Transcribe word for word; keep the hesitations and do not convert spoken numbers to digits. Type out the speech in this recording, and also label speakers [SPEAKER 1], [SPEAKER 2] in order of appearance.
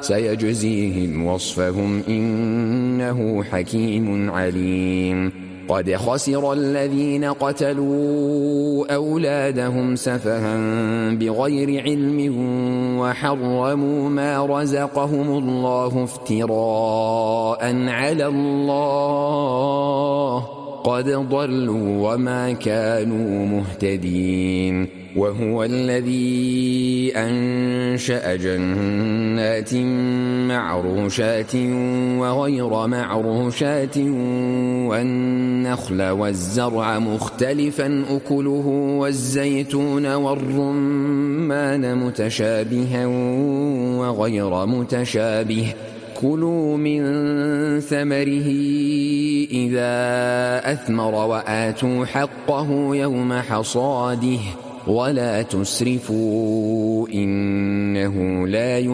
[SPEAKER 1] سيجزيهم وصفهم إنه حكيم عليم. قد خسر الذين قتلوا أولادهم سفها بغير علم وحرموا ما رزقهم الله افتراء على الله قد ضلوا وما كانوا مهتدين. وهو الذي أنشأ جنات معروشات وغير معروشات والنخل والزرع مختلفا أكله والزيتون والرمان متشابها وغير متشابه كلوا من ثمره إذا أثمر وآتوا حقه يوم حصاده ولا تسرفوا إنه لا